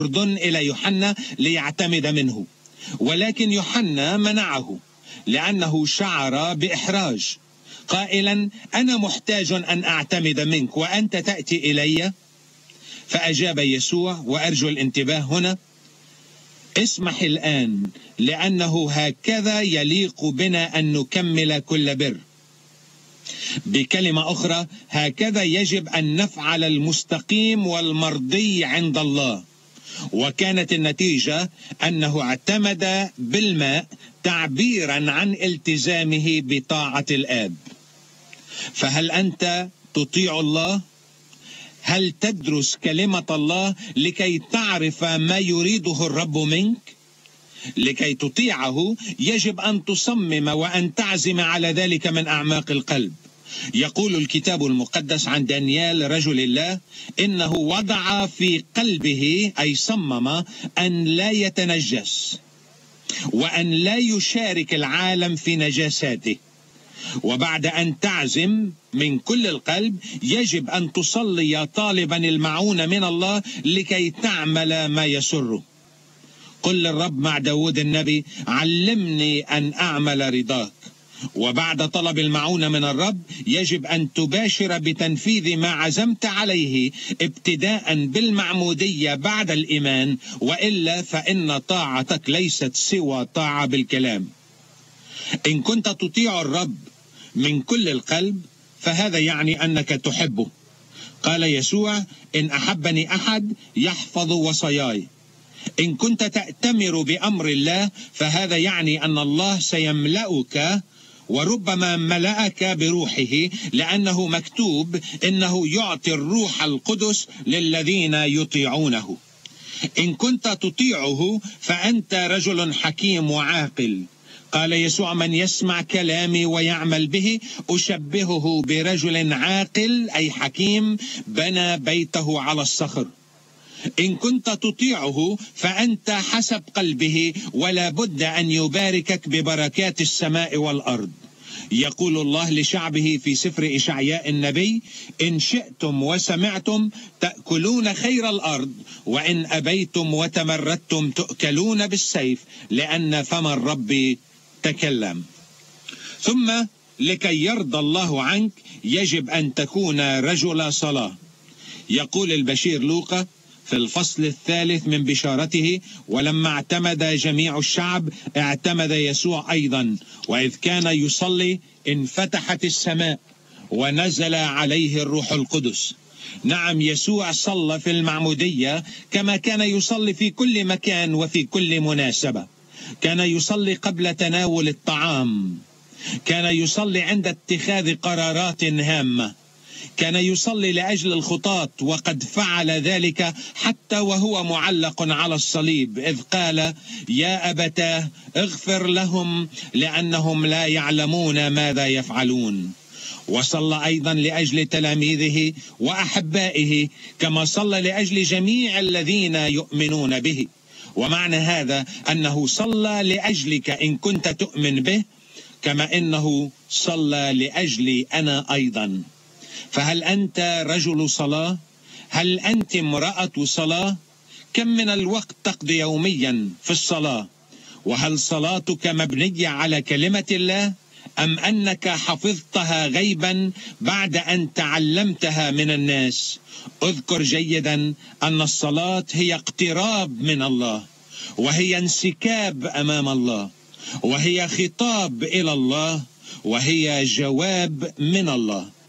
الأردن إلى يوحنا ليعتمد منه، ولكن يوحنا منعه لأنه شعر بإحراج قائلا: أنا محتاج أن أعتمد منك وأنت تأتي إلي. فأجاب يسوع، وأرجو الانتباه هنا: اسمح الآن، لأنه هكذا يليق بنا أن نكمل كل بر. بكلمة أخرى، هكذا يجب أن نفعل المستقيم والمرضي عند الله. وكانت النتيجة أنه اعتمد بالماء تعبيرا عن التزامه بطاعة الآب. فهل أنت تطيع الله؟ هل تدرس كلمة الله لكي تعرف ما يريده الرب منك؟ لكي تطيعه يجب أن تصمم وأن تعزم على ذلك من أعماق القلب. يقول الكتاب المقدس عن دانيال رجل الله إنه وضع في قلبه، أي صمم، أن لا يتنجس وأن لا يشارك العالم في نجاساته. وبعد أن تعزم من كل القلب يجب أن تصلي طالبا المعونة من الله لكي تعمل ما يسره. قل للرب مع داود النبي: علمني أن أعمل رضاك. وبعد طلب المعونة من الرب يجب أن تباشر بتنفيذ ما عزمت عليه، ابتداء بالمعمودية بعد الإيمان، وإلا فإن طاعتك ليست سوى طاعة بالكلام. إن كنت تطيع الرب من كل القلب فهذا يعني أنك تحبه. قال يسوع: إن أحبني أحد يحفظ وصاياي. إن كنت تأتمر بأمر الله فهذا يعني أن الله سيملأك، وربما ملأك بروحه، لأنه مكتوب إنه يعطي الروح القدس للذين يطيعونه. إن كنت تطيعه فأنت رجل حكيم وعاقل. قال يسوع: من يسمع كلامي ويعمل به أشبهه برجل عاقل، أي حكيم، بنى بيته على الصخر. إن كنت تطيعه فأنت حسب قلبه، ولا بد أن يباركك ببركات السماء والأرض. يقول الله لشعبه في سفر إشعياء النبي: إن شئتم وسمعتم تأكلون خير الأرض، وإن أبيتم وتمردتم تؤكلون بالسيف، لأن فم الرب تكلم. ثم لكي يرضى الله عنك يجب أن تكون رجل صلاة. يقول البشير لوقا في الفصل 3 من بشارته: ولما اعتمد جميع الشعب اعتمد يسوع أيضا، وإذ كان يصلي انفتحت السماء ونزل عليه الروح القدس. نعم، يسوع صلى في المعمودية كما كان يصلي في كل مكان وفي كل مناسبة. كان يصلي قبل تناول الطعام، كان يصلي عند اتخاذ قرارات هامة، كان يصلي لأجل الخطاة، وقد فعل ذلك حتى وهو معلق على الصليب، إذ قال: يا أبتاه اغفر لهم لأنهم لا يعلمون ماذا يفعلون. وصلى أيضا لأجل تلاميذه وأحبائه كما صلى لأجل جميع الذين يؤمنون به. ومعنى هذا أنه صلى لأجلك إن كنت تؤمن به، كما إنه صلى لأجلي أنا أيضا. فهل أنت رجل صلاة؟ هل أنت امرأة صلاة؟ كم من الوقت تقضي يوميا في الصلاة؟ وهل صلاتك مبنية على كلمة الله، أم أنك حفظتها غيبا بعد أن تعلمتها من الناس؟ اذكر جيدا أن الصلاة هي اقتراب من الله، وهي انسكاب أمام الله، وهي خطاب إلى الله، وهي جواب من الله.